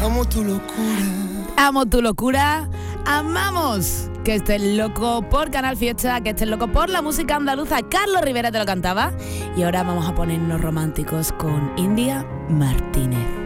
amo tu locura. Amo tu locura. Amamos que estés loco por Canal Fiesta, que estés loco por la música andaluza. Carlos Rivera te lo cantaba. Y ahora vamos a ponernos románticos con India Martínez.